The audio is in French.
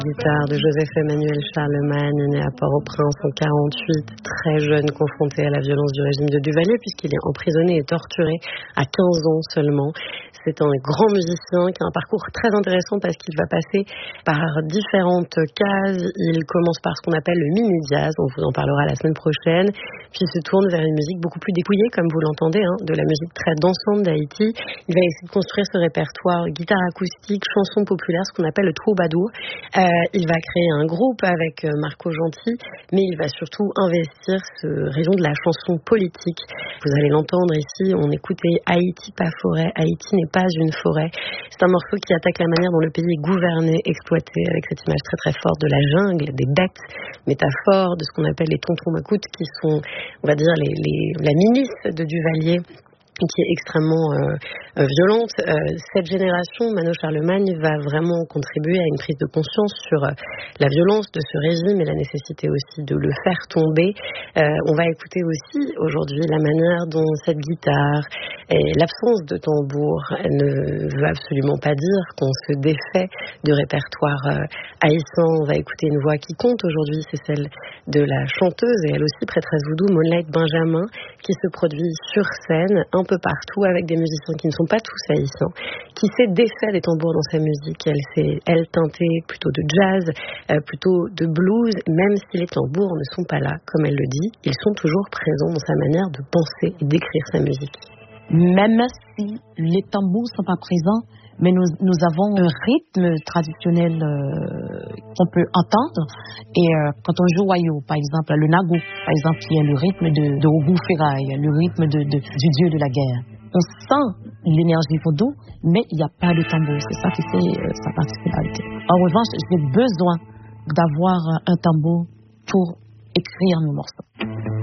Guitare de Joseph-Emmanuel Charlemagne, né à Port-au-Prince en 1948, très jeune, confronté à la violence du régime de Duvalier, puisqu'il est emprisonné et torturé à 15 ans seulement. C'est un grand musicien qui a un parcours très intéressant parce qu'il va passer par différentes cases. Il commence par ce qu'on appelle le mini-jazz, on vous en parlera la semaine prochaine, puis se tourne vers une musique beaucoup plus dépouillée, comme vous l'entendez, de la musique très dansante d'Haïti. Il va essayer de construire ce répertoire guitare acoustique, chansons populaires, ce qu'on appelle le troubadour. Il va créer un groupe avec Marco Gentil, mais il va surtout investir ce rayon de la chanson politique. Vous allez l'entendre ici, on écoutait Haïti pas forêt, Haïti n'est pas une forêt. C'est un morceau qui attaque la manière dont le pays est gouverné, exploité, avec cette image très très forte de la jungle, des bêtes, métaphore de ce qu'on appelle les tontons macoutes, qui sont, on va dire, la milice de Duvalier, qui est extrêmement violente. Cette génération, Mano Charlemagne, va vraiment contribuer à une prise de conscience sur la violence de ce régime et la nécessité aussi de le faire tomber. On va écouter aussi aujourd'hui la manière dont cette guitare et l'absence de tambour ne veut absolument pas dire qu'on se défait du répertoire haïtien. On va écouter une voix qui compte aujourd'hui, c'est celle de la chanteuse et elle aussi prêtresse voodoo, Monlette Benjamin, qui se produit sur scène un peu partout avec des musiciens qui ne sont pas tous haïtiens, qui s'est défait des tambours dans sa musique. Elle s'est, teintée plutôt de jazz, plutôt de blues, même si les tambours ne sont pas là, comme elle le dit, ils sont toujours présents dans sa manière de penser et d'écrire sa musique. Même si les tambours ne sont pas présents, mais nous avons un rythme traditionnel qu'on peut entendre. Et quand on joue Wayo, par exemple, le Nagou, par exemple, qui est le rythme de Ogou Ferraille, le rythme du dieu de la guerre. On sent l'énergie vaudou, mais il n'y a pas de tambour. C'est ça qui fait sa particularité. En revanche, j'ai besoin d'avoir un tambour pour écrire mes morceaux.